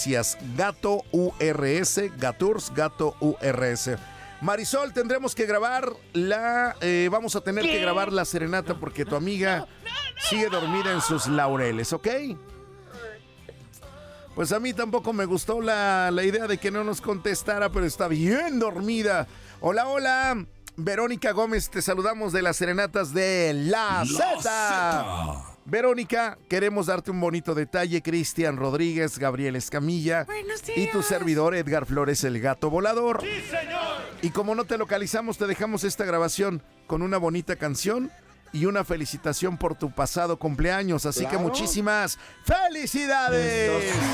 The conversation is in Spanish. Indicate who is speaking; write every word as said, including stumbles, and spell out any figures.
Speaker 1: Caricias, Gato U R S, Gaturs, Gato U R S. Marisol, tendremos que grabar la... Eh, vamos a tener ¿Qué? que grabar la serenata porque tu amiga sigue dormida en sus laureles, ¿ok? Pues a mí tampoco me gustó la, la idea de que no nos contestara, pero está bien dormida. Hola, hola. Verónica Gómez, te saludamos de las serenatas de La, la Z. Verónica, queremos darte un bonito detalle. Cristian Rodríguez, Gabriel Escamilla y tu servidor Edgar Flores, el gato volador.
Speaker 2: ¡Sí, señor!
Speaker 1: Y como no te localizamos, te dejamos esta grabación con una bonita canción y una felicitación por tu pasado cumpleaños. Así ¿Claro? que muchísimas felicidades.